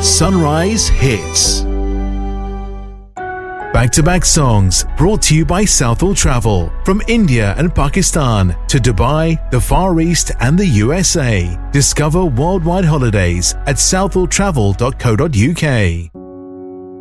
Sunrise Hits. Back-to-back songs brought to you by Southall Travel. From India and Pakistan to Dubai, the Far East and the USA. Discover worldwide holidays at southalltravel.co.uk.